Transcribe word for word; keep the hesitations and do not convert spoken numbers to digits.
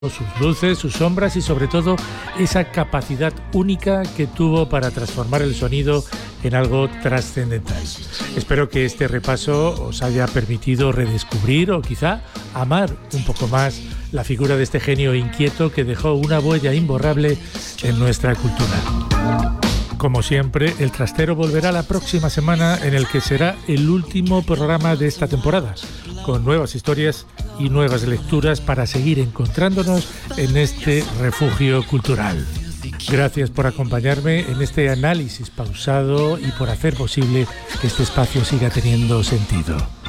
sus luces, sus sombras y sobre todo esa capacidad única que tuvo para transformar el sonido en algo trascendental. Espero que este repaso os haya permitido redescubrir o quizá amar un poco más la figura de este genio inquieto que dejó una huella imborrable en nuestra cultura. Como siempre, El Trastero volverá la próxima semana, en el que será el último programa de esta temporada, con nuevas historias y nuevas lecturas para seguir encontrándonos en este refugio cultural. Gracias por acompañarme en este análisis pausado y por hacer posible que este espacio siga teniendo sentido.